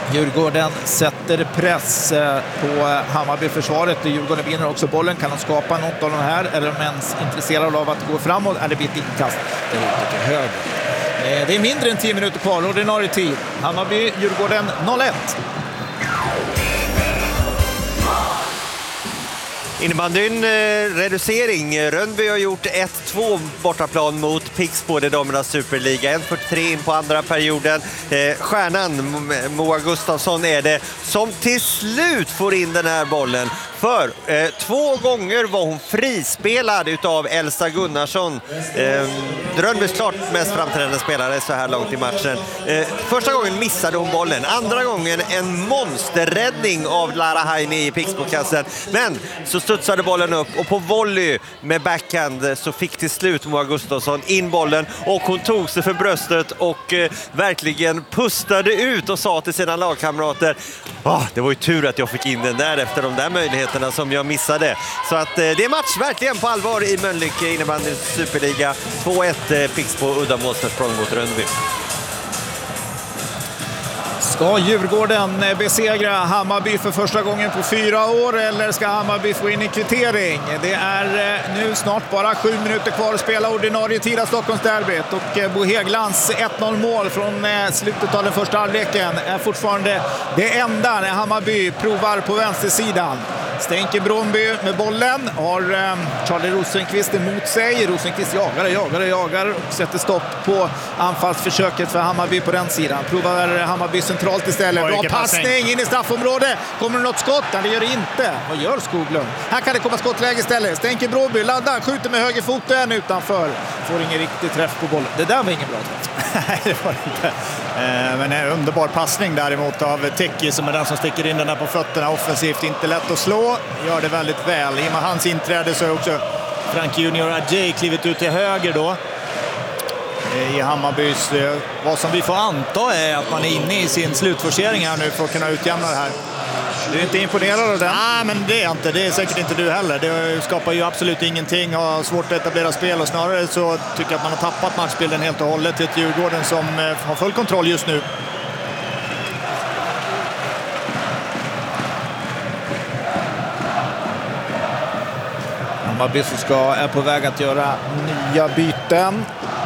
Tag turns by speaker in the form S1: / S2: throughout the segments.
S1: Djurgården sätter press på Hammarby-försvaret. Djurgården vinner också bollen. Kan de skapa något av de här? Eller är de ens intresserade av att gå framåt? Eller blir det inkast? Det är ute till höger. Det är mindre än 10 minuter kvar. Ordinarie tid. Hammarby, Djurgården 0-1.
S2: Innebandyn reducering. Rönnby har gjort 1-2 bortaplan mot Pixbo, det damernas superliga. 1:43 in på andra perioden. Stjärnan Moa Gustafsson är det som till slut får in den här bollen. För 2 gånger var hon frispelad utav Elsa Gunnarsson. Rönnbys klart mest framträdande spelare så här långt i matchen. Första gången missade hon bollen. Andra gången en monsterräddning av Lara Haini i Pixbo-kassen. Men så studsade bollen upp och på volley med backhand så fick till slut Moa Gustafsson in bollen. Och hon tog sig för bröstet och verkligen pustade ut och sa till sina lagkamrater: det var ju tur att jag fick in den där efter de där möjligheterna som jag missade. Så att det är match verkligen på allvar i Mölnlycke innebandy superliga. 2-1 Pixbo uddamålsförsprång mot Rönnby.
S1: Ska Djurgården besegra Hammarby för första gången på 4 år eller ska Hammarby få in i kvittering? Det är nu snart bara 7 minuter kvar att spela ordinarie tid av Stockholmsderbyt och Bo Häglands 1-0 mål från slutet av den första halvleken är fortfarande det enda när Hammarby provar på vänstersidan. Stenke Bromby med bollen, har Charlie Rosenqvist emot sig. Rosenqvist jagar och sätter stopp på anfallsförsöket för Hammarby på den sidan. Provar Hammarby centralt istället. Bra passning in i straffområdet. Kommer det något skott? Det gör det inte. Vad gör Skoglund? Här kan det komma skottläge istället. Stenke Bromby laddar, skjuter med högerfoten utanför. Får ingen riktig träff på bollen. Det där var ingen bra träff.
S3: Nej, det var inte. Men en underbar passning däremot av Teki som är den som sticker in den där på fötterna offensivt. Inte lätt att slå. Gör det väldigt väl. I och med hans inträde så är också Frank Junior Ajay klivit ut till höger då. I Hammarbys. Vad som vi får anta är att man är inne i sin slutforcering här nu för att kunna utjämna det här.
S1: Du är inte imponerad av den?
S3: Nej, men det är inte. Det är säkert inte du heller. Det skapar ju absolut ingenting. Har svårt att etablera spel och snarare så tycker jag att man har tappat matchbilden helt och hållet till ett Djurgården som har full kontroll just nu.
S1: Hammarby är på väg att göra nya byten.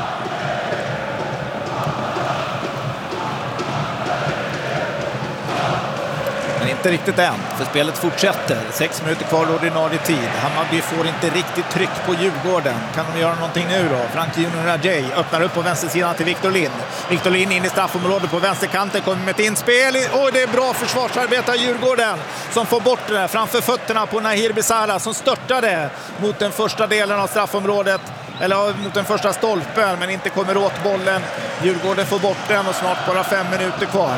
S1: Men inte riktigt än, för spelet fortsätter. 6 minuter kvar ordinarie tid. Hammarby får inte riktigt tryck på Djurgården. Kan de göra någonting nu då? Frank Junior Ajay öppnar upp på vänstersidan till Victor Lind. Victor Lind in i straffområdet på vänsterkanten, kommer med ett inspel. Och det är bra försvarsarbete av Djurgården som får bort det framför fötterna på Nahir Besara som störtade mot den första delen av straffområdet. Eller mot den första stolpen, men inte kommer åt bollen. Djurgården får bort den och snart bara 5 minuter kvar.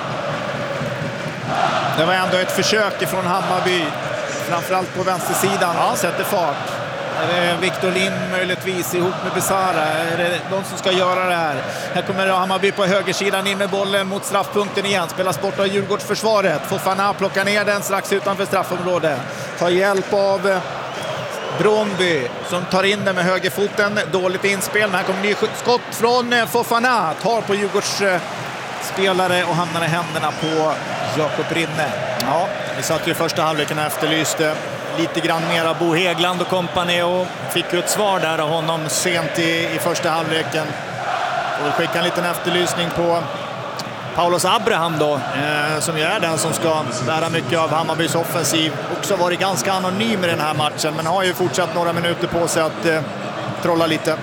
S1: Det var ändå ett försök ifrån Hammarby. Framförallt på vänstersidan. Han sätter fart. Är det Victor Lind möjligtvis ihop med Besara? Är det de som ska göra det här? Här kommer Hammarby på högersidan in med bollen mot straffpunkten igen. Spelas bort av Djurgårdsförsvaret. Fofana plockar ner den strax utanför straffområdet. Tar hjälp av Bromby som tar in den med högerfoten. Dåligt inspel. Men här kommer ny skott från Fofana. Tar på Djurgårds spelare och hamnar i händerna på Jakob Rinne.
S3: Ja, vi satt ju i första halvleken och efterlyste lite grann mera Bo Hägland och kompani och fick ju ett svar där av honom sent i första halvleken. Och skicka en liten efterlysning på Paulos Abraham då, som ju är den som ska bära mycket av Hammarbys offensiv. Också varit ganska anonym i den här matchen, men har ju fortsatt några minuter på sig att trolla lite.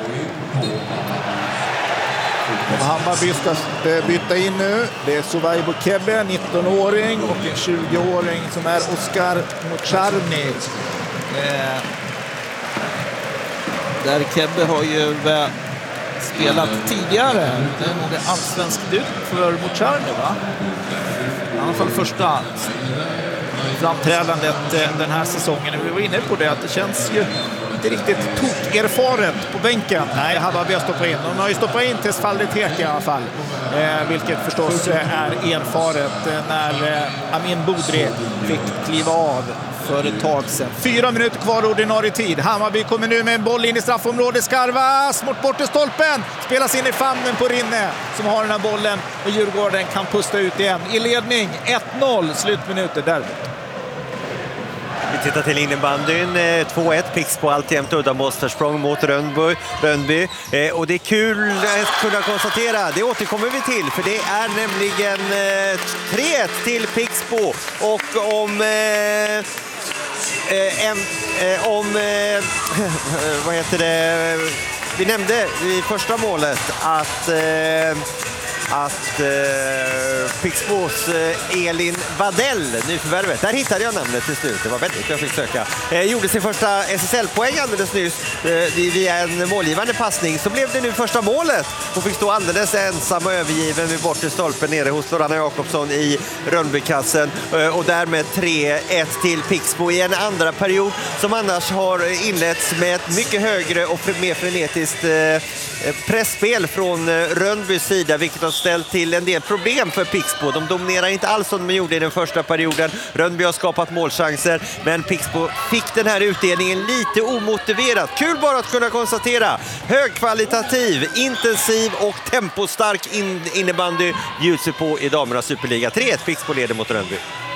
S1: Hammarby ska byta in nu. Det är Suvaibu Kebbe, 19-åring, och en 20-åring som är Oskar Mocharny. Där Kebbe har ju spelat tidigare. Det är nog allsvensk debut för Mocharny, va? I alla fall första framträdandet den här säsongen. Vi var inne på det, att det känns ju inte riktigt erfaret på bänken. Nej, Hammarby har stoppat in. De har ju stoppat in Tesfalde Teke i alla fall. Vilket förstås är erfaret när Amin Boudry fick kliva av för ett tag sedan. 4 minuter kvar ordinarie tid. Hammarby kommer nu med en boll in i straffområdet. Skarvas mot bort till stolpen. Spelas in i famnen på Rinne som har den här bollen. Och Djurgården kan pusta ut igen. I ledning 1-0, slutminuter där.
S2: Vi tittar till innebandyn, 2-1, Pixbo alltjämt uddamålsförsprång mot Rönnby. Och det är kul att kunna konstatera, det återkommer vi till, för det är nämligen 3-1 till Pixbo. Och vad heter det? Vi nämnde i första målet att Pixbos Elin Vadell, nyförvärvet, där hittade jag namnet till slut, det var väldigt jag fick söka, gjorde sin första SSL-poäng alldeles nyss via en målgivande passning. Så blev det nu första målet och fick stå alldeles ensam och övergiven vid bortre stolpen nere hos Lorana Jakobsson i Rönnbykassen, och därmed 3-1 till Pixbo i en andra period som annars har inletts med ett mycket högre och mer frenetiskt pressspel från Rönnbys sida, vilket har ställt till en del problem för Pixbo. De dominerar inte alls som de gjorde i den första perioden. Rönnby har skapat målchanser, men Pixbo fick den här utdelningen lite omotiverat. Kul bara att kunna konstatera. Högkvalitativ, intensiv och tempostark innebandy bjuds på i damernas Superliga. 3-1 Pixbo leder mot Rönnby.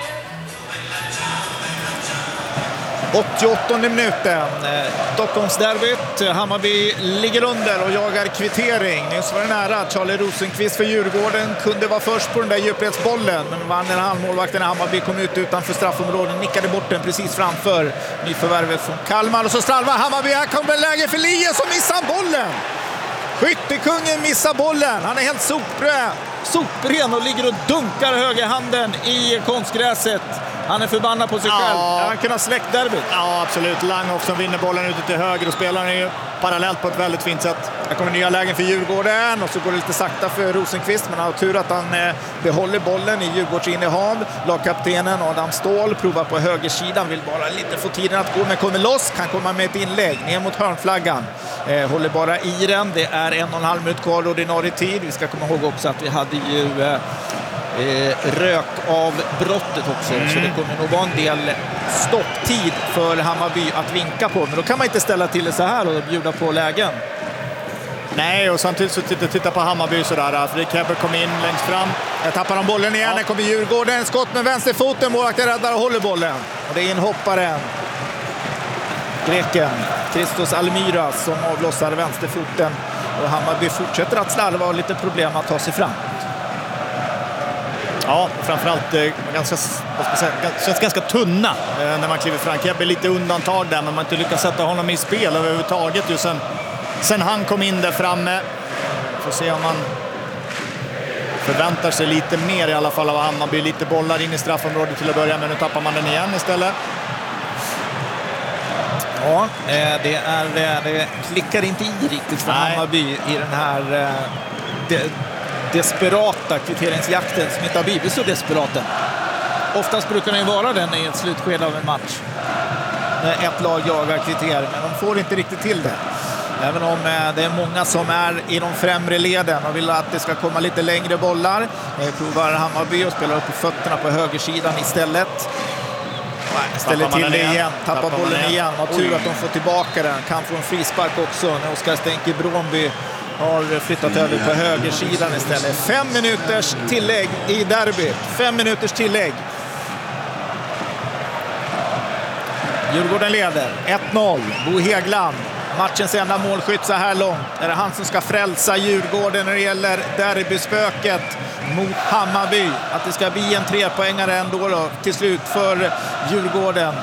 S1: 88 minuten. Stockholmsderbyt. Hammarby ligger under och jagar kvittering. Nyss var det nära. Charlie Rosenqvist för Djurgården kunde vara först på den där djupledsbollen, men vann när halvmålvakten Hammarby kom ut utanför straffområden, nickade bort den precis framför nyförvärvet från Kalmar. Och så stralvar Hammarby. Här kommer läge för Lie som missar bollen. Skyttekungen missar bollen. Han är helt sopren och ligger och dunkar högerhanden i konstgräset. Han är förbannad på sig själv. Han kunde ha släckt derbyt.
S3: Ja, absolut. Langhoff som vinner bollen ute till höger och spelar ju parallellt på ett väldigt fint sätt.
S1: Här kommer nya lägen för Djurgården och så går det lite sakta för Rosenqvist, men han har tur att han behåller bollen i Djurgårdsinnehav. Lagkaptenen Adam Ståhl provar på högersidan, vill bara lite få tiden att gå, men kommer loss, kan komma med ett inlägg ner mot hörnflaggan. Håller bara i den. Det är 1,5 minut kvar ordinarie tid. Vi ska komma ihåg också att vi hade ju rök av brottet också, så det kommer nog vara en del stopptid för Hammarby att vinka på, men då kan man inte ställa till det så här och bjuda på lägen.
S3: Nej, och samtidigt så titta på Hammarby sådär. Fredrik Hebber kom in längst fram.
S1: Här tappar de bollen igen. Här kommer Djurgården. Skott med vänsterfoten. Målvakten räddar och håller bollen. Och det är inhopparen. Greken Christos Almiras som avlossar vänsterfoten. Och Hammarby fortsätter att slarva och lite problem att ta sig fram.
S3: Ja, framförallt känns ganska tunna när man kliver fram. Hebber lite undantag där, men man inte lyckas sätta honom i spel överhuvudtaget ju sen han kom in där framme. Får se om man förväntar sig lite mer i alla fall av Hammarby. Lite bollar in i straffområdet till att börja, men nu tappar man den igen istället.
S1: Ja, det klickar inte i riktigt för Hammarby i den här desperata kvitteringsjakten som inte har blivit så desperata. Oftast brukar den vara den i ett slutskede av en match. När ett lag jagar kvitter, men de får inte riktigt till det. Även om det är många som är i de främre leden och vill att det ska komma lite längre bollar. Provar Hammarby och spelar upp på fötterna på högersidan istället. Ställer till det igen, tappar bollen igen. Har tur att de får tillbaka den. Kan få en frispark också när Oskar Stenke Bromby har flyttat över på högersidan istället. 5 minuters tillägg i derbyt. 5 minuters tillägg. Djurgården leder 1-0. Bo Häggland, matchens enda målskytt så här långt. Är det han som ska frälsa Djurgården när det gäller derbyspöket mot Hammarby? Att det ska bli en 3-poängare ändå då, till slut för Djurgården.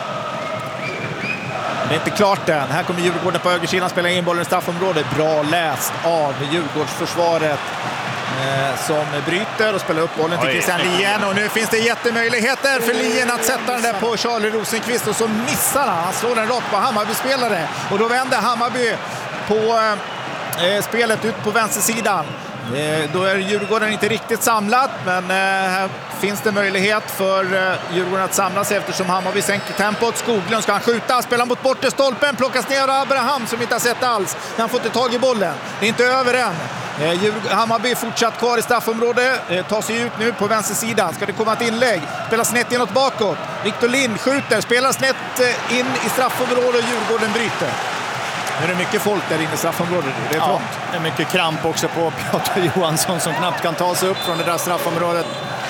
S1: Det är inte klart än. Här kommer Djurgården på högersidan, spelar in bollen i straffområdet. Bra läst av Djurgårdsförsvaret som bryter och spelar upp bollen till Christian Lien. Och nu finns det jättemöjligheter för Lien att sätta den där på Charlie Rosenqvist, och så missar han. Han slår den rakt på Hammarby-spelare. Och då vänder Hammarby på spelet ut på vänstersidan. Då är Djurgården inte riktigt samlat, men här finns det möjlighet för Djurgården att samla sig eftersom Hammarby sänker tempot. Skoglund ska han skjuta, spelar mot bortre stolpen, plockas ner av Abraham som inte har sett alls. Han får inte tag i bollen. Det är inte över än. Hammarby fortsatt kvar i straffområdet, tar sig ut nu på vänstersidan. Ska det komma ett inlägg? Spelar snett inåt bakåt. Victor Lind skjuter, spelar snett in i straffområdet och Djurgården bryter. Nu är det mycket folk där inne i straffområdet. Det är trångt.
S3: Det är mycket kramp också på Piotr Johansson som knappt kan ta sig upp från det där straffområdet.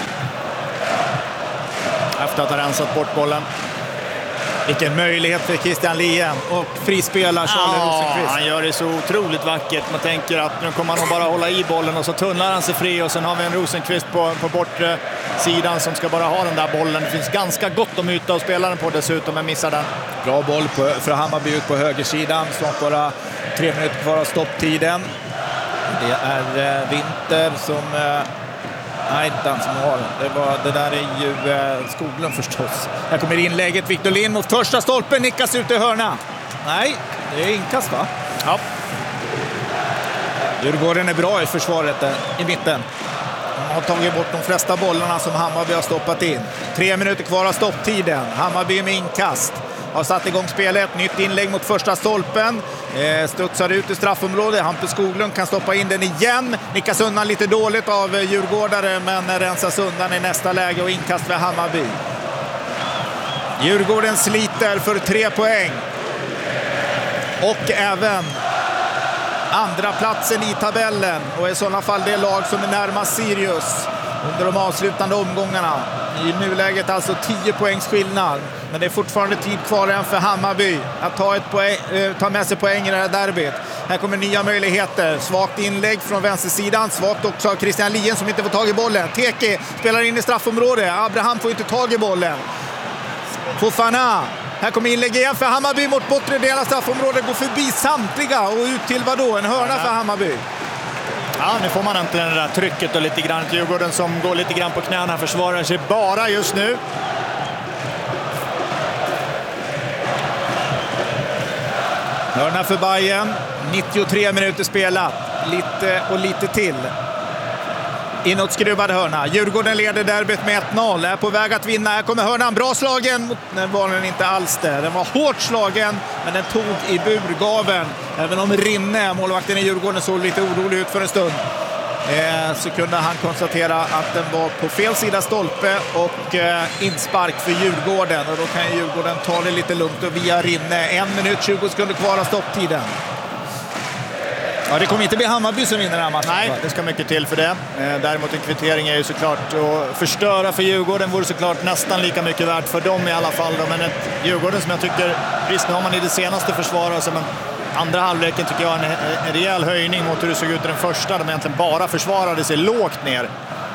S3: Efter att ha rensat bort bollen.
S1: Vilken möjlighet för Christian Lien och frispelar Charlie Rosenqvist.
S3: Han gör det så otroligt vackert. Man tänker att nu kommer han nog bara hålla i bollen och så tunnlar han sig fri och sen har vi en Rosenqvist på bortre sidan som ska bara ha den där bollen. Det finns ganska gott om yta att spela den på dessutom, men missar den.
S1: Bra boll för Hammarby ut på högersidan. Snart bara 3 minuter kvar av stopptiden. Det är Winter som... Nej, inte han som har det där är ju Skoglund förstås. Här kommer inlägget, Victor Lind mot första stolpen, nickas ut i hörna. Nej, det är inkast va?
S3: Ja.
S1: Djurgården är bra i försvaret där, i mitten. De har tagit bort de flesta bollarna som Hammarby har stoppat in. 3 minuter kvar av stopptiden. Hammarby med inkast. Har satt igång spelet, nytt inlägg mot första stolpen. Studsar ut i straffområdet. Hampus Skoglund kan stoppa in den igen. Nickas undan lite dåligt av djurgårdare, men rensas undan i nästa läge och inkast för Hammarby. Djurgården sliter för 3 poäng. Och även andra platsen i tabellen. Och i sådana fall det lag som är närmast Sirius under de avslutande omgångarna. I nuläget alltså 10 poängs skillnad. Men det är fortfarande tid kvar än för Hammarby att ta med sig poäng i det här derbyt. Här kommer nya möjligheter. Svagt inlägg från vänstersidan. Svagt också av Christian Lien som inte får tag i bollen. Teke spelar in i straffområdet. Abraham får inte tag i bollen. Fofana. Här kommer inlägg igen för Hammarby mot bortre delen av straffområdet. Går förbi samtliga och ut till vadå? En hörna för Hammarby.
S3: Ja, nu får man inte det där trycket och lite grann. Djurgården som går lite grann på knäna försvarar sig bara just nu.
S1: Hörna för Bayern. 93 minuter spelat. Lite till. Inåtskruvad hörna. Djurgården leder derbyt med 1-0. Är på väg att vinna. Här kommer hörnan. Bra slagen. Den var den inte alls där. Den var hårt slagen, men den tog i burgaven. Även om Rinne, målvakten i Djurgården, såg lite orolig ut för en stund. Så kunde han konstatera att den var på fel sida stolpe och inspark för Djurgården. Och då kan Djurgården ta det lite lugnt och via Rinne. 1 minut 20 sekunder kvar av stopptiden. Ja, det kommer inte bli Hammarby som vinner den här matchen.
S3: Nej, det ska mycket till för det. Däremot en kvittering är ju såklart att förstöra för Djurgården vore såklart nästan lika mycket värt för dem i alla fall. Men ett Djurgården som jag tycker, visst nu har man i det senaste försvaret, men andra halvleken tycker jag är en rejäl höjning mot hur det såg ut i den första. De egentligen bara försvarade sig lågt ner.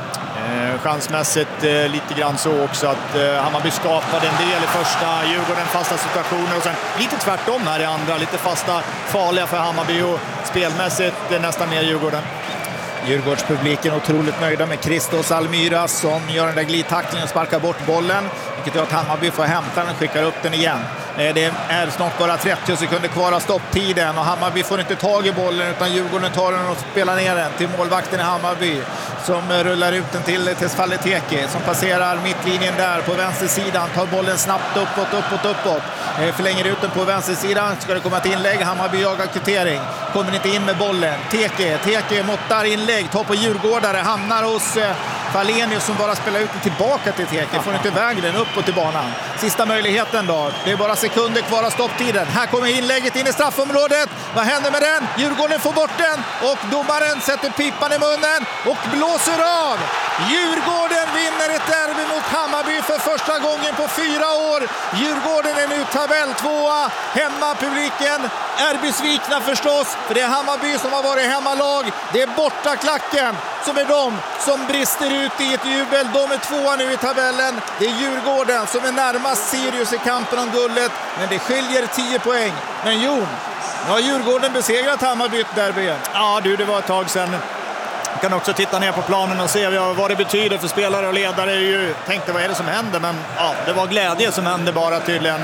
S3: Chansmässigt lite grann så också att Hammarby skapade en del i första, Djurgården fasta situationer och sen lite tvärtom här i andra, lite fasta farliga för Hammarby och spelmässigt nästan mer Djurgården.
S1: Djurgårdspubliken otroligt nöjda med Christos Almyra som gör den där glidtacklingen och sparkar bort bollen, vilket gör att Hammarby får hämta den och skickar upp den igen. Det är snart bara 30 sekunder kvar av stopptiden och Hammarby får inte tag i bollen utan Djurgården tar den och spelar ner den till målvakten i Hammarby som rullar ut den till Tesfaye Teke som passerar mittlinjen där på vänstersidan, tar bollen snabbt uppåt. Förlänger ut den på vänstersidan, ska det komma ett inlägg, Hammarby jagar kvittering, kommer inte in med bollen. Teke måttar inlägg, tar på djurgårdare, hamnar hos Falenius som bara spelar ut den tillbaka till Teke, får inte iväg den uppåt i banan. Sista möjligheten då, det är bara sekunder kvar av stopptiden. Här kommer inlägget in i straffområdet. Vad händer med den? Djurgården får bort den och domaren sätter pipan i munnen och blåser av. Djurgården vinner ett derby mot Hammarby för första gången på 4 år. Djurgården är nu tabelltvåa. Hemmapubliken är besvikna förstås, för det är Hammarby som har varit hemmalag. Det är bortaklacken som är de som brister ut i ett jubel. De är 2 nu i tabellen. Det är Djurgården som är närmast Sirius i kampen om guldet, men det skiljer 10 poäng. Men Jon, nu har Djurgården besegrat Hammarby i derby.
S3: Ja du, det var ett tag sedan. Jag kan också titta ner på planen och se vad det betyder för spelare och ledare. Jag tänkte, vad är det som händer? Men ja, det var glädje som hände bara tydligen.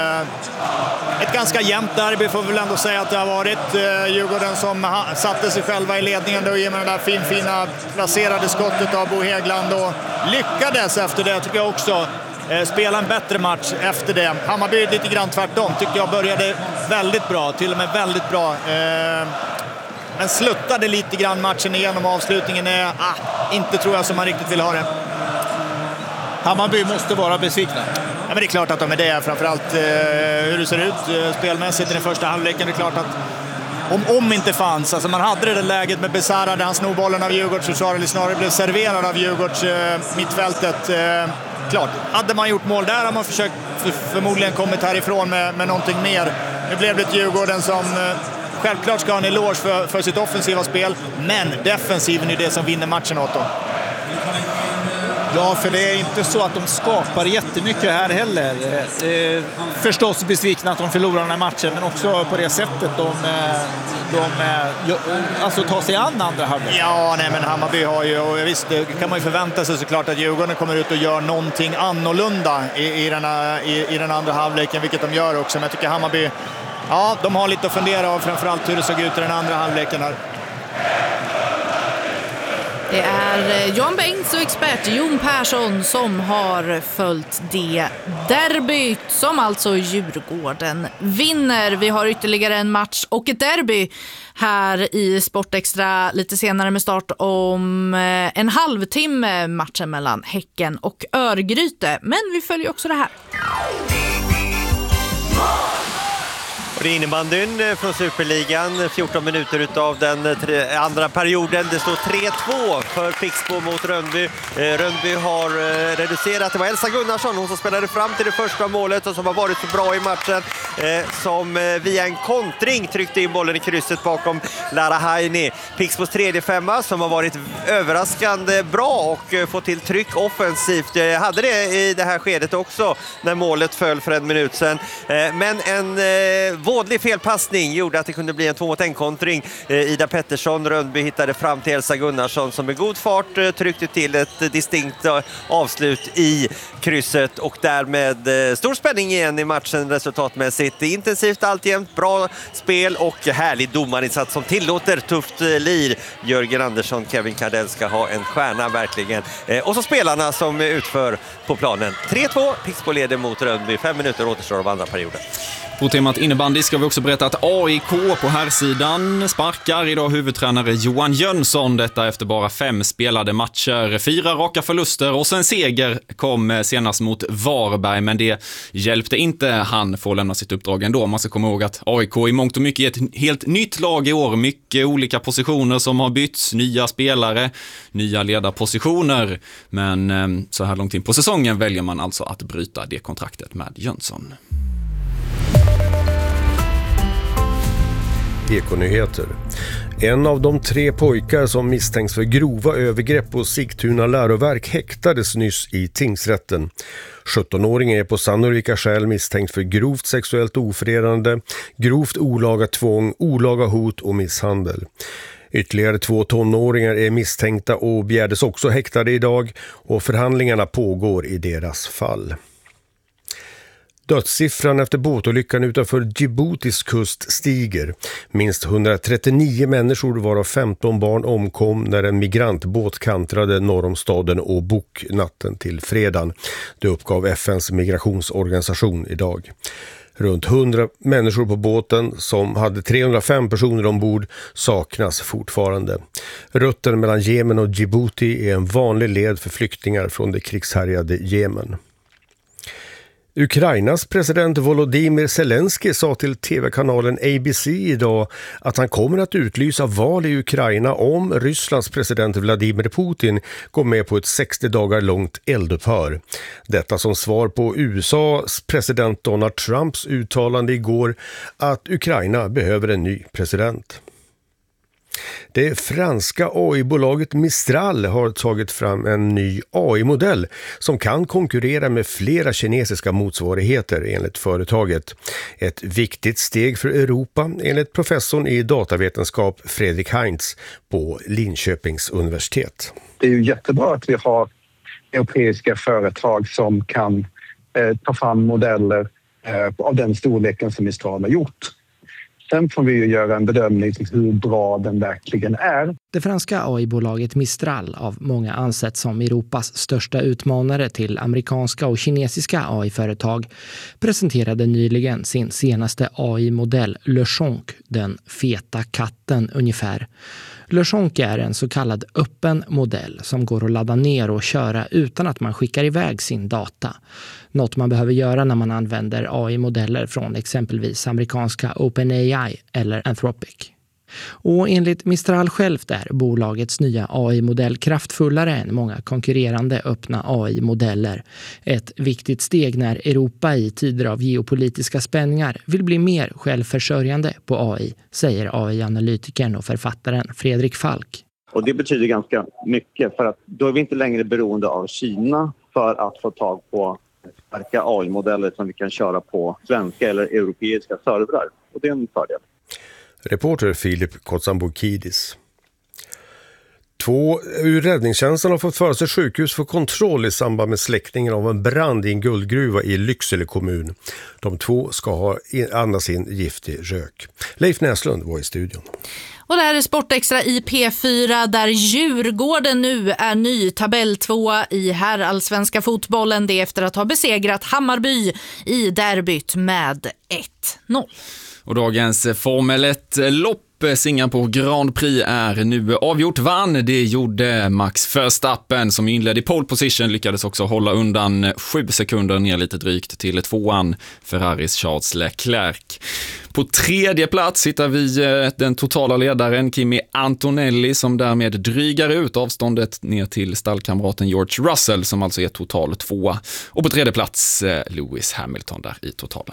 S3: Ett ganska jämnt derby får vi väl ändå säga att det har varit. Djurgården som satte sig själva i ledningen då genom det där fina placerade skottet av Bo Häggland och lyckades efter det, tycker jag också. Spela en bättre match efter det. Hammarby lite grann tvärtom, tyckte jag började väldigt bra, till och med väldigt bra. men sluttade lite grann matchen igenom. Avslutningen är inte tror jag som man riktigt vill ha det.
S1: Hammarby måste vara besvikna.
S3: Ja, men det är klart att de är det. Framförallt hur det ser ut spelmässigt i den första halvleken. Det är klart att om inte fanns, alltså man hade det där läget med Besara där han snor bollen av Djurgårds försvar, eller snarare blev serverad av Djurgårds mittfältet. Klart, hade man gjort mål där har man försökt förmodligen kommit härifrån med någonting mer. Nu blev det Djurgården som självklart ska ha en eloge för sitt offensiva spel, men defensiven är det som vinner matchen åt dem.
S1: Ja, för det är inte så att de skapar jättemycket här heller. Förstås besvikna att de förlorar den här matchen, men också på det sättet de alltså tar sig an andra halvlek.
S3: Ja, nej, men Hammarby har ju, och visst, det kan man ju förvänta sig såklart att Djurgården kommer ut och gör någonting annorlunda i den andra halvleken, vilket de gör också. Men jag tycker Hammarby, ja, de har lite att fundera av, framförallt hur det såg ut i den andra halvleken här.
S4: Det är Jan Bengts och expert Jon Persson som har följt det derbyt som alltså Djurgården vinner. Vi har ytterligare en match och ett derby här i Sportextra lite senare med start om en halvtimme, matchen mellan Häcken och Örgryte. Men vi följer också det här.
S2: Och det är innebandyn från Superligan, 14 minuter utav den andra perioden. Det står 3-2 för Pixbo mot Rönnby. Rönnby har reducerat. Det var Elsa Gunnarsson, hon som spelade fram till det första målet och som har varit så bra i matchen. Som via en kontring tryckte in bollen i krysset bakom Lara Haini. Pixbos tredje femma som har varit överraskande bra och fått till tryck offensivt. Hade det i det här skedet också när målet föll för en minut sedan. Men en vådlig felpassning gjorde att det kunde bli en 2-1-kontring. Ida Pettersson, Rönnby hittade fram till Elsa Gunnarsson som med god fart tryckte till ett distinkt avslut i krysset och därmed stor spänning igen i matchen resultatmässigt. Intensivt alltjämt, bra spel och härlig domarinsats som tillåter tufft lir. Jörgen Andersson, Kevin Kardell ska ha en stjärna verkligen. Och så spelarna som utför på planen. 3-2, Pixbo leder mot Rönnby. 5 minuter återstår av andra perioden.
S5: På temat innebandy ska vi också berätta att AIK på här sidan sparkar idag huvudtränare Johan Jönsson. Detta efter bara 5 spelade matcher, 4 raka förluster och sen seger kom senast mot Varberg. Men det hjälpte inte han få lämna sitt uppdrag ändå. Man ska komma ihåg att AIK i mångt och mycket är ett helt nytt lag i år. Mycket olika positioner som har bytts, nya spelare, nya ledarpositioner. Men så här långt in på säsongen väljer man alltså att bryta det kontraktet med Jönsson.
S6: Ekonyheter. En av de 3 pojkar som misstänks för grova övergrepp på Sigtuna läroverk häktades nyss i tingsrätten. 17-åringen är på sannolika skäl misstänkt för grovt sexuellt ofredande, grovt olaga tvång, olaga hot och misshandel. Ytterligare 2 tonåringar är misstänkta och begärdes också häktade idag och förhandlingarna pågår i deras fall. Dödssiffran efter båtolyckan utanför Djiboutis kust stiger. Minst 139 människor varav 15 barn omkom när en migrantbåt kantrade norr om staden Obuk natten till fredagen. Det uppgav FNs migrationsorganisation idag. Runt 100 människor på båten som hade 305 personer ombord saknas fortfarande. Rutten mellan Jemen och Djibouti är en vanlig led för flyktingar från det krigshärjade Jemen. Ukrainas president Volodymyr Zelensky sa till tv-kanalen ABC idag att han kommer att utlysa val i Ukraina om Rysslands president Vladimir Putin går med på ett 60 dagar långt eldupphör. Detta som svar på USAs president Donald Trumps uttalande igår att Ukraina behöver en ny president. Det franska AI-bolaget Mistral har tagit fram en ny AI-modell som kan konkurrera med flera kinesiska motsvarigheter enligt företaget. Ett viktigt steg för Europa enligt professorn i datavetenskap Fredrik Heinz på Linköpings universitet.
S7: Det är ju jättebra att vi har europeiska företag som kan ta fram modeller av den storleken som Mistral har gjort. Sen får vi ju göra en bedömning till hur bra den verkligen är.
S8: Det franska AI-bolaget Mistral, av många ansett som Europas största utmanare till amerikanska och kinesiska AI-företag, presenterade nyligen sin senaste AI-modell LeChonk, den feta katten ungefär. LeChonk är en så kallad öppen modell som går att ladda ner och köra utan att man skickar iväg sin data. Något man behöver göra när man använder AI-modeller från exempelvis amerikanska OpenAI eller Anthropic. Och enligt Mistral självt är bolagets nya AI-modell kraftfullare än många konkurrerande öppna AI-modeller. Ett viktigt steg när Europa i tider av geopolitiska spänningar vill bli mer självförsörjande på AI, säger AI-analytikern och författaren Fredrik Falk.
S9: Och det betyder ganska mycket, för att då är vi inte längre beroende av Kina för att få tag på starka AI-modeller som vi kan köra på svenska eller europeiska servrar. Och det är en fördel.
S6: Reporter Filip Kotsambokidis. 2 ur räddningstjänsten har fått föra sig sjukhus för kontroll i samband med släckningen av en brand i en guldgruva i Lycksele kommun. De 2 ska ha andas in giftig rök. Leif Näslund var i studion.
S4: Och det här är Sportextra i P4 där Djurgården nu är ny tabelltvåa i herrallsvenska fotbollen. Det efter att ha besegrat Hammarby i derbyt med 1-0.
S5: Och dagens Formel 1-lopp, Singapore Grand Prix, är nu avgjort. Vann, det gjorde Max Verstappen som inledde i pole position, lyckades också hålla undan 7 sekunder ner lite drygt till 2:an Ferraris Charles Leclerc. På 3:e plats hittar vi den totala ledaren Kimi Antonelli som därmed drygar ut avståndet ner till stallkamraten George Russell som alltså är total 2:a. Och på 3:e plats Lewis Hamilton där i totalen.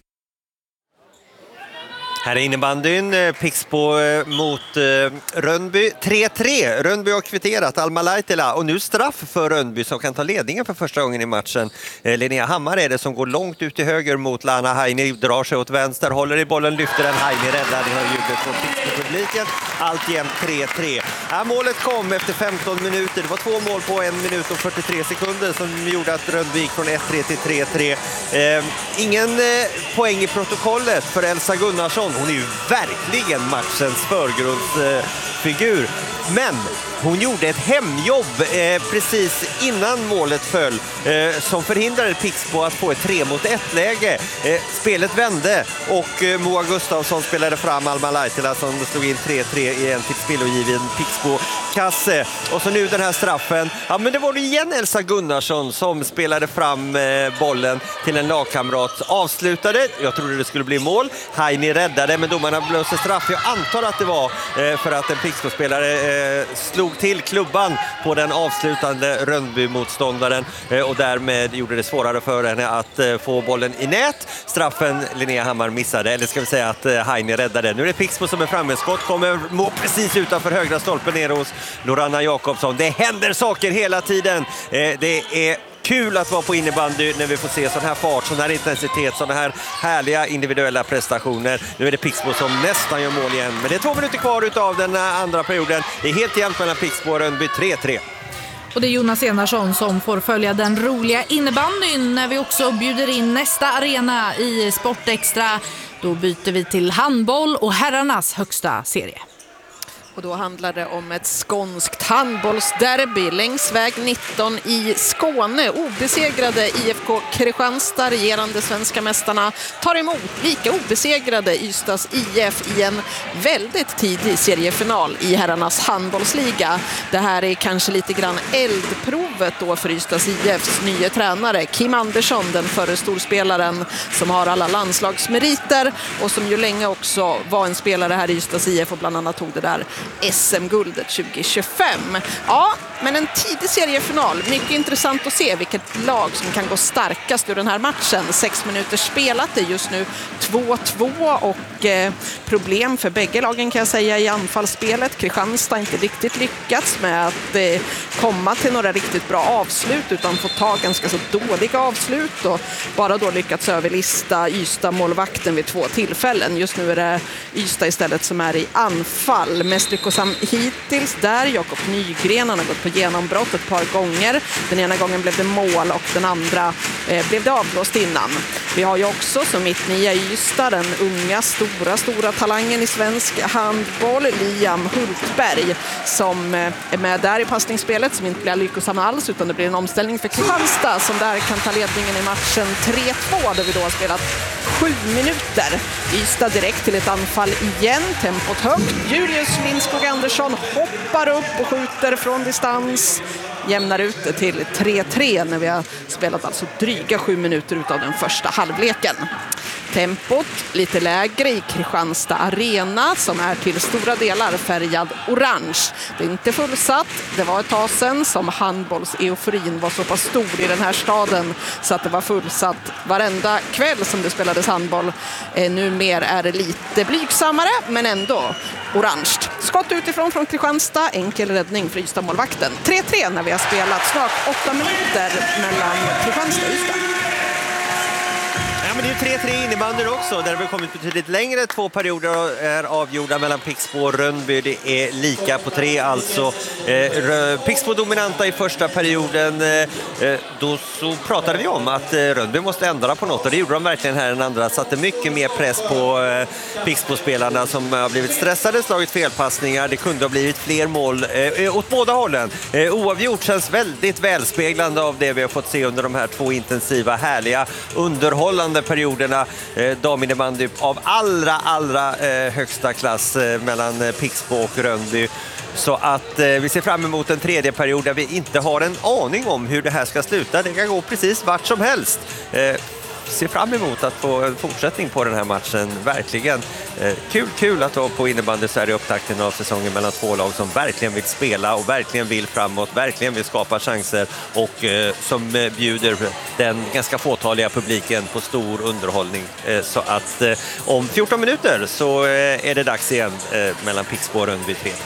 S2: Här är innebandyn, Pixbo mot Rönnby. 3-3, Rönnby har kvitterat Alma Laitila och nu straff för Rönnby som kan ta ledningen för första gången i matchen. Linnea Hammar är det som går långt ut till höger mot Lana Heini, drar sig åt vänster, håller i bollen, lyfter den, Heini räddar, det har ljudet från Pixbo-publiken. Alltjämt 3-3. Målet kom efter 15 minuter, det var 2 mål på 1 minut och 43 sekunder som gjorde att Rönnby gick från 1-3 till 3-3. Ingen poäng i protokollet för Elsa Gunnarsson. Hon är ju verkligen matchens förgrundsfigur. Men hon gjorde ett hemjobb precis innan målet föll som förhindrade Pixbo att få ett 3-mot-1-läge. Spelet vände och Moa Gustafsson spelade fram Alma Laitila som slog in 3-3 i en till spillogiven Pixbo-kasse. Och så nu den här straffen. Ja, men det var igen Elsa Gunnarsson som spelade fram bollen till en lagkamrat. Avslutade, jag trodde det skulle bli mål. Heini räddade, men domarna blåste straff. Jag antar att det var för att en Pixbo-spelare slog till klubban på den avslutande Rönnby-motståndaren och därmed gjorde det svårare för henne att få bollen i nät. Straffen Linnea Hammar missade, eller ska vi säga att Heini räddade. Nu är det Pixbo som är framme. Skott kommer precis utanför högra stolpen ner hos Loranna Jakobsson. Det händer saker hela tiden. Det är kul att vara på innebandy när vi får se sån här fart, sån här intensitet, såna här härliga individuella prestationer. Nu är det Pixbo som nästan gör mål igen. Men det är 2 minuter kvar utav den andra perioden. Det är helt jämnt mellan Pixbo och Rönnby, 3-3.
S4: Och det är Jonas Enarsson som får följa den roliga innebandyn när vi också bjuder in nästa arena i Sportextra. Då byter vi till handboll och herrarnas högsta serie.
S10: Och då handlar det om ett skånskt handbollsderby längs väg 19 i Skåne. Obesegrade IFK Kristianstad, regerande svenska mästarna, tar emot lika obesegrade Ystads IF i en väldigt tidig seriefinal i herrarnas handbollsliga. Det här är kanske lite grann eldprovet då för Ystads IFs nya tränare Kim Andersson, den förre storspelaren som har alla landslagsmeriter och som ju länge också var en spelare här i Ystads IF och bland annat tog det där SM-guldet 2025. Ja, men en tidig seriefinal. Mycket intressant att se vilket lag som kan gå starkast ur den här matchen. 6 minuter spelat, det är just nu 2-2 och problem för bägge lagen kan jag säga i anfallsspelet. Kristianstad inte riktigt lyckats med att komma till några riktigt bra avslut utan få ta ganska så dåliga avslut och bara då lyckats överlista Ystad-målvakten vid 2 tillfällen. Just nu är det Ystad istället som är i anfall. Mest lyckosam hittills där. Jakob Nygren, han har gått på genombrott ett par gånger. Den ena gången blev det mål och den andra blev det avblåst innan. Vi har ju också som mittnia i Ystad den unga, stora talangen i svensk handboll, Liam Hultberg, som är med där i passningsspelet, som inte blir lyckosam alls, utan det blir en omställning för Kristianstad som där kan ta ledningen i matchen 3-2, där vi då har spelat 7 minuter. Ystad direkt till ett anfall igen, tempot högt. Julius Lindskog Andersson hoppar upp och skjuter från distans. Jämnar ut det till 3-3 när vi har spelat alltså dryga 7 minuter utav den första halvleken. Tempot lite lägre i Kristianstad Arena som är till stora delar färgad orange. Det är inte fullsatt. Det var ett tag sedan som handbolls-euforin var så pass stor i den här staden så att det var fullsatt varenda kväll som det spelades handboll. Numera är det lite blygsammare men ändå orange. Skott utifrån från Kristianstad, enkel räddning för Ystad-målvakten. 3-3 när vi har spelat snart 8 minuter mellan Kristianstad och Ystad.
S2: Ja, men det är ju 3-3 innebandy också. Där har vi kommit betydligt längre. 2 perioder är avgjorda mellan Pixbo och Rönnby. Det är lika på 3 alltså. Pixbo dominanta i första perioden. Då så pratade vi om att Rönnby måste ändra på något. Och det gjorde de verkligen här den andra. Satte mycket mer press på Pixbo-spelarna som har blivit stressade, slagit felpassningar. Det kunde ha blivit fler mål åt båda hållen. Oavgjort känns väldigt välspeglande av det vi har fått se under de här 2 intensiva, härliga, underhållande perioderna. Daminnebandy av allra högsta klass mellan Pixbo och Rönnby. Så att vi ser fram emot en tredje period där vi inte har en aning om hur det här ska sluta. Det kan gå precis vart som helst. Ser fram emot att få en fortsättning på den här matchen. Verkligen kul att vara på innebandy så här i upptakten av säsongen mellan 2 lag som verkligen vill spela och verkligen vill framåt, verkligen vill skapa chanser och som bjuder den ganska fåtaliga publiken på stor underhållning. Så att om 14 minuter så är det dags igen mellan Pixbo och Rönnby 3-3.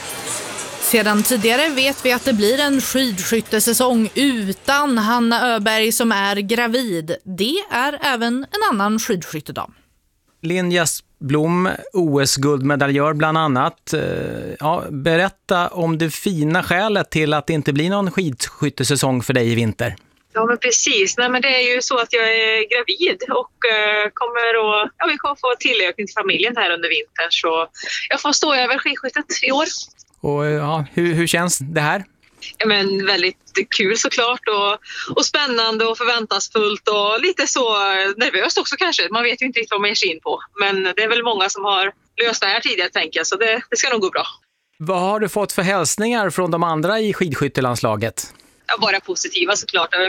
S4: Sedan tidigare vet vi att det blir en skidskyttesäsong utan Hanna Öberg som är gravid. Det är även en annan skidskyttedam.
S11: Linja Blom, OS-guldmedaljör bland annat. Ja, berätta om det fina skälet till att det inte blir någon skidskyttesäsong för dig i vinter.
S12: Ja, men precis. Nej, men det är ju så att jag är gravid och vi kommer få tillökning till familjen här under vintern. Så jag får stå över skidskyttet i år.
S11: Och ja, hur känns det här?
S12: Ja, men väldigt kul såklart och spännande och förväntansfullt och lite så nervöst också kanske. Man vet ju inte riktigt vad man ger sig in på. Men det är väl många som har löst det här tidigare tänker jag, så det ska nog gå bra.
S11: Vad har du fått för hälsningar från de andra i skidskyttelandslaget?
S12: Ja, bara positiva såklart. Det var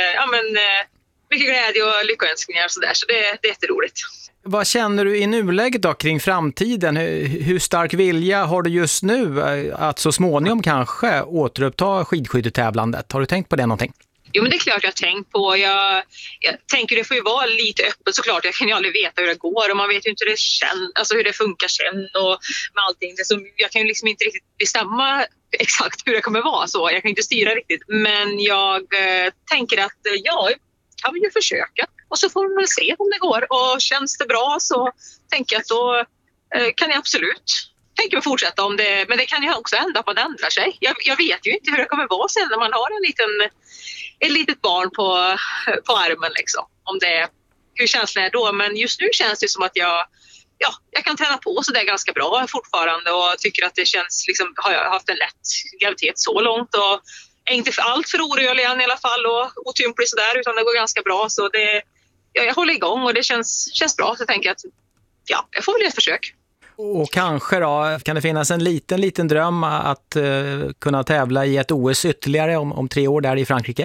S12: mycket glädje och lyckönskningar och sådär, så det är jätteroligt.
S11: Vad känner du i nuläget då kring framtiden? Hur stark vilja har du just nu att så småningom kanske återuppta skidskyttetävlandet? Har du tänkt på det någonting?
S12: Jo, men det är klart jag har tänkt på. Jag tänker det får ju vara lite öppet såklart. Jag kan ju aldrig veta hur det går och man vet ju inte hur det känns, alltså hur det funkar sen och med allting. Jag kan ju liksom inte riktigt bestämma exakt hur det kommer vara så. Jag kan inte styra riktigt. Men jag tänker att jag kan ju försöka. Och så får man se om det går. Och känns det bra så tänker jag att då kan jag absolut tänka fortsätta om det. Men det kan ju också hända på att det ändrar sig. Jag vet ju inte hur det kommer vara sen när man har ett litet barn på armen liksom. Hur känslan är då. Men just nu känns det som att jag kan träna på så det är ganska bra fortfarande. Och tycker att det känns liksom, har jag haft en lätt graviditet så långt och är inte för allt för orolig än i alla fall och otymplig sådär, utan det går ganska bra. Så jag håller igång och det känns bra. Så jag tänker att jag får väl ett försök.
S11: Och kanske då, kan det finnas en liten dröm att kunna tävla i ett OS ytterligare om 3 år där i Frankrike?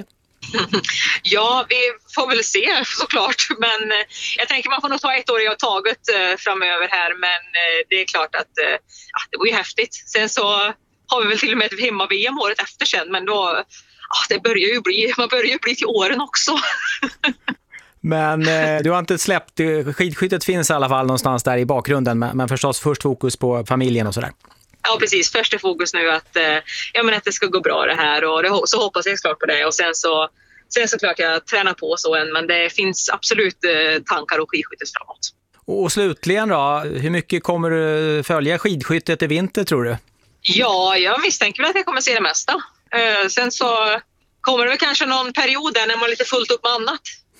S12: Ja, vi får väl se såklart. Men jag tänker man får nog ta 1 år i taget framöver här. Men det är klart att det var ju häftigt. Sen så har vi väl till och med ett hemma-VM året efter sen. Men då, man börjar ju bli till åren också.
S11: Men du har inte släppt, skidskyttet finns i alla fall någonstans där i bakgrunden. Men förstås först fokus på familjen och sådär.
S12: Ja, precis. Första fokus nu att det ska gå bra det här. Och så hoppas jag klart på det. Och sen så klart jag tränar på så än. Men det finns absolut tankar och skidskyttet framåt. Och
S11: slutligen då, hur mycket kommer du följa skidskyttet i vinter tror du?
S12: Ja, jag misstänker väl att jag kommer se det mesta. Sen så kommer det väl kanske någon period där när man är lite fullt upp med annat.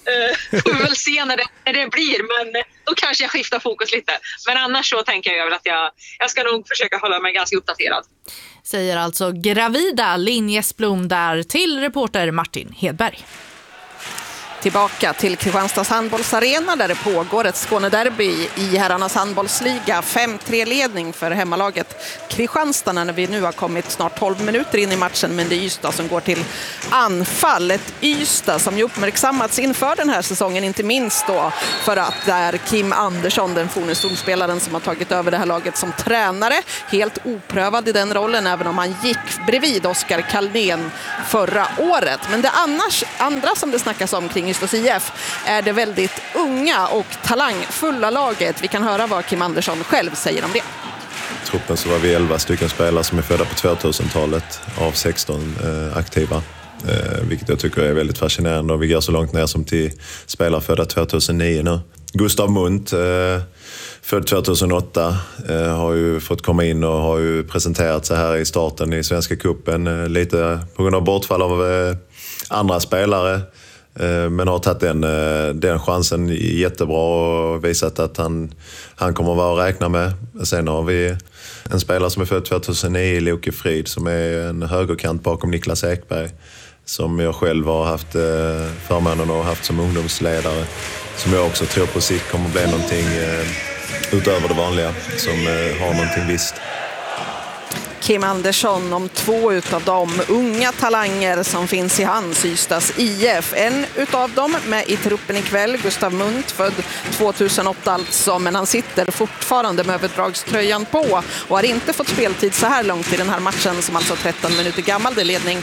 S12: Får vi väl se när det blir, men då kanske jag skiftar fokus lite. Men annars så tänker jag väl att jag ska nog försöka hålla mig ganska uppdaterad.
S4: Säger alltså gravida Linn Jesplom där till reporter Martin Hedberg.
S10: Tillbaka till Kristianstads handbollsarena där det pågår ett Skånederby i herrarnas handbollsliga. 5-3-ledning för hemmalaget Kristianstad när vi nu har kommit snart 12 minuter in i matchen, men det är Ystad som går till anfall. Ett Ystad som ju uppmärksammats inför den här säsongen, inte minst då för att det är Kim Andersson, den forne storspelaren som har tagit över det här laget som tränare. Helt oprövad i den rollen, även om han gick bredvid Oskar Kallén förra året. Men det andra som det snackas om kring Ystad IF är det väldigt unga och talangfulla laget. Vi kan höra vad Kim Andersson själv säger om det.
S13: I truppen så var vi 11 stycken spelare som är födda på 2000-talet av 16 aktiva. Vilket jag tycker är väldigt fascinerande, och vi går så långt ner som till spelare födda 2009 nu. Gustav Munt, född 2008, har ju fått komma in och har ju presenterat sig här i starten i Svenska cupen, lite på grund av bortfall av andra spelare. Men har tagit den chansen jättebra och visat att han kommer att vara att räkna med. Sen har vi en spelare som är född 2009, Loke Frid, som är en högerkant bakom Niklas Ekberg, som jag själv har haft förmånen och haft som ungdomsledare, som jag också tror på sikt kommer att bli någonting utöver det vanliga, som har någonting visst.
S10: Kim Andersson om två utav de unga talanger som finns i hans Ystads IF. En utav dem med i truppen ikväll, Gustav Munt, född 2008 alltså, men han sitter fortfarande med överdragströjan på och har inte fått speltid så här långt i den här matchen, som alltså 13 minuter gammal. Det är ledning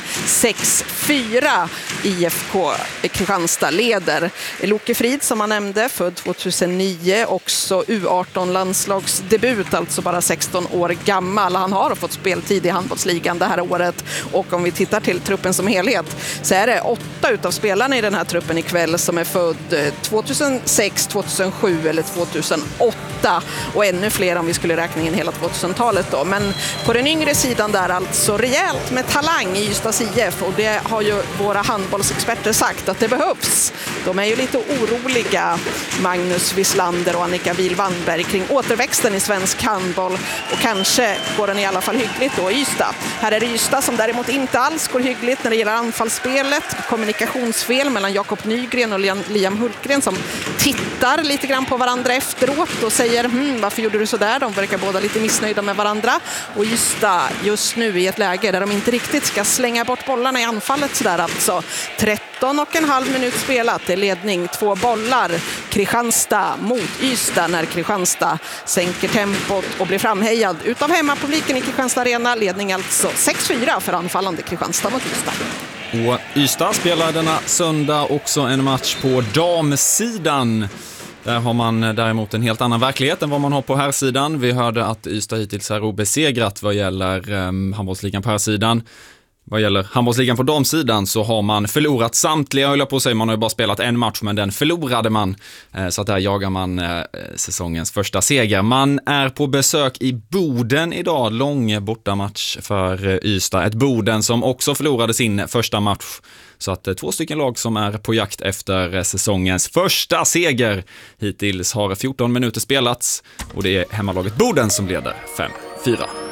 S10: 6-4. IFK Kristianstad leder. Loke Frid, som han nämnde, född 2009, också U18-landslagsdebut, alltså bara 16 år gammal. Han har fått speltid i handbollsligan det här året, och om vi tittar till truppen som helhet så är det 8 utav spelarna i den här truppen ikväll som är född 2006, 2007 eller 2008, och ännu fler om vi skulle räkna in hela 2000-talet då. Men på den yngre sidan där alltså rejält med talang i Ystads IF, och det har ju våra handbollsexperter sagt att det behövs. De är ju lite oroliga, Magnus Wislander och Annika Wihl-Wannberg, kring återväxten i svensk handboll, och kanske går den i alla fall hyggligt då i Ystad. Här är det Ystad som däremot inte alls går hyggligt när det gäller anfallsspelet. Kommunikationsfel mellan Jakob Nygren och Liam Hultgren, som tittar lite grann på varandra efteråt och säger varför gjorde du så där? De verkar båda lite missnöjda med varandra, och Ystad just nu i ett läge där de inte riktigt ska slänga bort bollarna i anfallet så där alltså. 13,5 minut spelat, det är ledning 2 bollar. Kristianstad mot Ystad, när Kristianstad sänker tempot och blir framhejad utav hemmapubliken i Kristianstad Arena. Ledning alltså 6-4 för anfallande Kristianstad mot Ystad.
S5: Och Ystad spelar denna söndag också en match på damsidan. Där har man däremot en helt annan verklighet än vad man har på herrsidan. Vi hörde att Ystad hittills är obesegrat vad gäller handbollsligan på herrsidan. Vad gäller handbollsligan på damsidan så har man förlorat samtliga, höll jag på att säga. Man har ju bara spelat en match, men den förlorade man. Så att där jagar man säsongens första seger. Man är på besök i Boden idag. Lång bortamatch för Ystad. Ett Boden som också förlorade sin första match. Så att 2 stycken lag som är på jakt efter säsongens första seger. Hittills har 14 minuter spelats och det är hemmalaget Boden som leder 5-4.